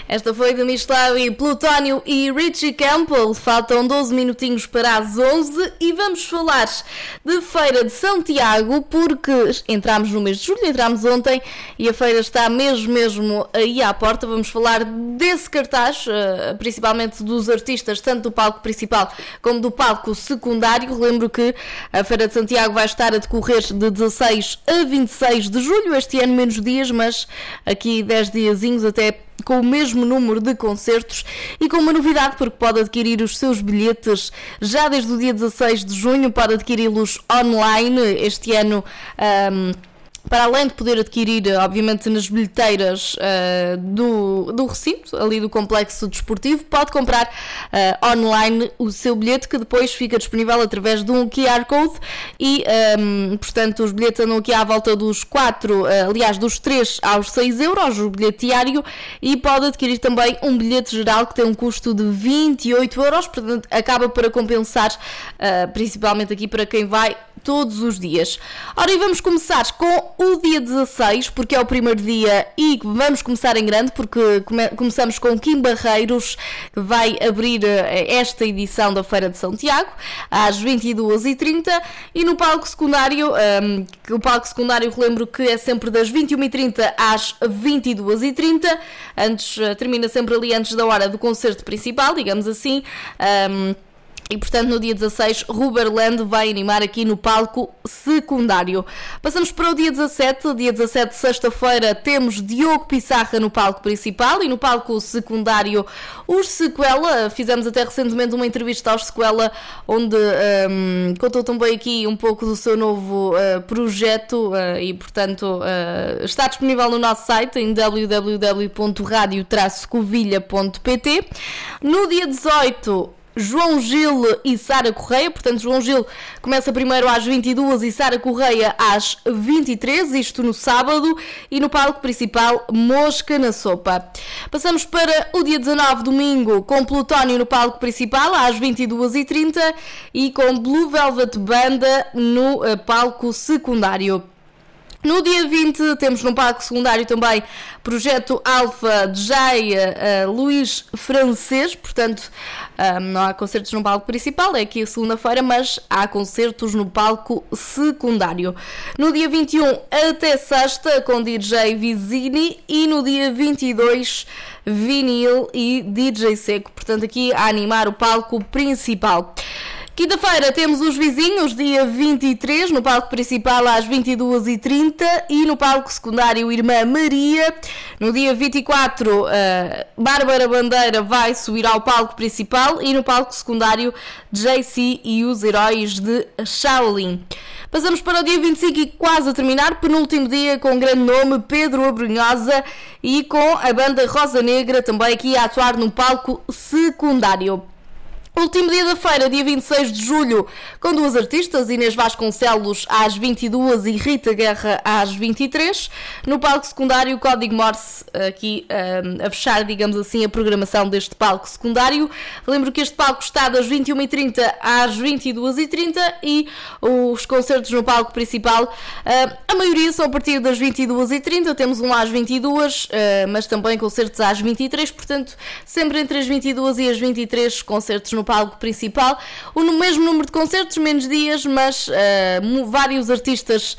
Esta foi de Michelau, Plutónio e Richie Campbell. Faltam 12 minutinhos para as 11 e vamos falar de Feira de Santiago, porque entramos no mês de julho, entramos ontem e a feira está mesmo aí à porta. Vamos falar desse cartaz, principalmente dos artistas, tanto do palco principal como do palco secundário. Lembro que a Feira de Santiago vai estar a decorrer de 16 a 26 de julho, este ano menos dias, mas aqui 10 diazinhos até com o mesmo número de concertos e com uma novidade, porque pode adquirir os seus bilhetes já desde o dia 16 de junho, pode adquiri-los online este ano. Para além de poder adquirir, obviamente, nas bilheteiras do recinto, ali do complexo desportivo, pode comprar online o seu bilhete, que depois fica disponível através de um QR Code e, portanto, os bilhetes andam aqui à volta dos 3 aos 6 euros, o bilhete diário, e pode adquirir também um bilhete geral que tem um custo de 28 euros, portanto, acaba para compensar, principalmente aqui para quem vai todos os dias. Ora, e vamos começar com o dia 16, porque é o primeiro dia e vamos começar em grande, porque começamos com Kim Barreiros, que vai abrir esta edição da Feira de Santiago, às 22h30, e no palco secundário, o palco secundário, relembro que é sempre das 21h30 às 22h30, termina sempre ali antes da hora do concerto principal, digamos assim. E, portanto, no dia 16, Ruberland vai animar aqui no palco secundário. Passamos para o dia 17. Dia 17, sexta-feira, temos Diogo Pissarra no palco principal e no palco secundário os Sequela. Fizemos até recentemente uma entrevista aos Sequela, onde contou também aqui um pouco do seu novo projeto e, portanto, está disponível no nosso site em www.radio-covilha.pt. No dia 18, João Gil e Sara Correia, portanto João Gil começa primeiro às 22 e Sara Correia às 23, isto no sábado, e no palco principal Mosca na Sopa. Passamos para o dia 19, domingo, com Plutónio no palco principal às 22h30 e com Blue Velvet Banda no palco secundário. No dia 20 temos no palco secundário também Projeto Alfa, DJ Luís Francês, portanto não há concertos no palco principal, é aqui a segunda-feira, mas há concertos no palco secundário. No dia 21 até sexta com DJ Vizini e no dia 22 Vinil e DJ Seco, portanto aqui a animar o palco principal. Quinta-feira temos os Vizinhos, dia 23, no palco principal às 22h30 e no palco secundário Irmã Maria. No dia 24, Bárbara Bandeira vai subir ao palco principal e no palco secundário JC e os Heróis de Shaolin. Passamos para o dia 25 e quase a terminar, penúltimo dia com grande nome, Pedro Abrunhosa, e com a banda Rosa Negra também aqui a atuar no palco secundário. Último dia da feira, dia 26 de julho, com duas artistas, Inês Vasconcelos às 22 e Rita Guerra às 23. No palco secundário, Código Morse, aqui a fechar, digamos assim, a programação deste palco secundário. Lembro que este palco está das 21h30 às 22h30 e os concertos no palco principal, a maioria são a partir das 22h30, temos um às 22, mas também concertos às 23, portanto, sempre entre as 22 e as 23 concertos no palco principal, o mesmo número de concertos, menos dias, mas vários artistas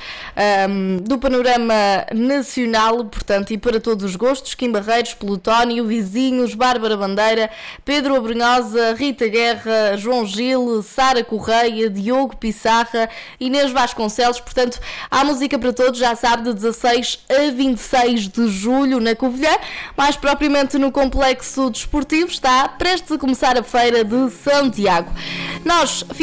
do panorama nacional, portanto, e para todos os gostos: Kim Barreiros, Plutónio, Vizinhos, Bárbara Bandeira, Pedro Abrunhosa, Rita Guerra, João Gil, Sara Correia, Diogo Pissarra, Inês Vasconcelos, portanto, há música para todos, já sabe, de 16 a 26 de julho na Covilhã, mais propriamente no complexo desportivo, está prestes a começar a Feira de Santiago. Nós